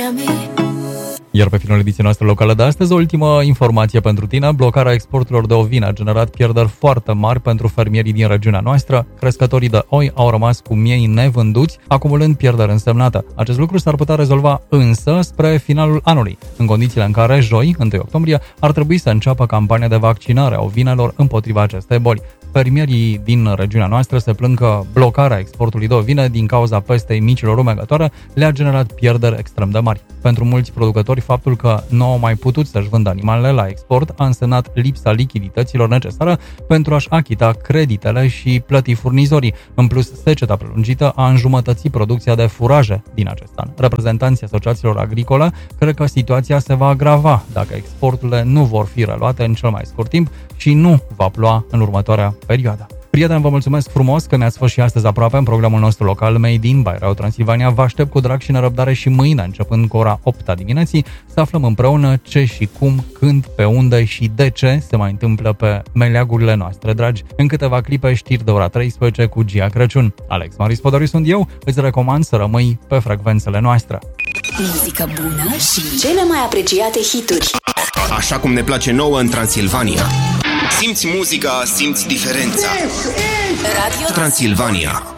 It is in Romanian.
Iar pe finalul ediției noastre locale de astăzi, o ultimă informație pentru tine. Blocarea exporturilor de ovine a generat pierderi foarte mari pentru fermierii din regiunea noastră. Crescătorii de oi au rămas cu miei nevânduți, acumulând pierderi însemnate. Acest lucru s-ar putea rezolva însă spre finalul anului, în condițiile în care joi, 1 octombrie, ar trebui să înceapă campania de vaccinare a ovinelor împotriva acestei boli. Fermierii din regiunea noastră se plâng că blocarea exportului de ovine din cauza pestei micilor rumegătoare le-a generat pierderi extrem de mari. Pentru mulți producători, faptul că nu au mai putut să-și vândă animalele la export a însemnat lipsa lichidităților necesare pentru a-și achita creditele și plăti furnizorii. În plus, seceta prelungită a înjumătățit producția de furaje din acest an. Reprezentanții asociațiilor agricole cred că situația se va agrava dacă exporturile nu vor fi reluate în cel mai scurt timp și nu va ploua în următoarea perioadă. Prieteni, vă mulțumesc frumos că mi-ați fost și astăzi aproape în programul nostru local Made in by Radio Transilvania. Vă aștept cu drag și nerăbdare și mâine, începând cu ora 8 dimineții, să aflăm împreună ce și cum, când, pe unde și de ce se mai întâmplă pe meleagurile noastre dragi. În câteva clipe, știri de ora 13 cu Gia Crăciun. Alex Maris Podoriu sunt eu, îți recomand să rămâi pe frecvențele noastre. Muzică bună și cele mai apreciate hituri. Așa cum ne place nouă în Transilvania. Simți muzica, simți diferența. Radio Transilvania.